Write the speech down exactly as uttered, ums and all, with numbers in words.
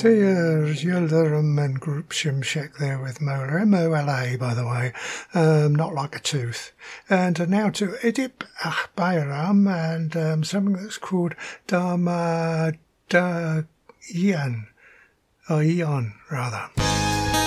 Dear Yildirim and Group Shimshek there with Mola, M O L A by the way, um, not like a tooth. And uh, now to Edip Ahbayram and um, something that's called Dharma Ian, or Eon rather.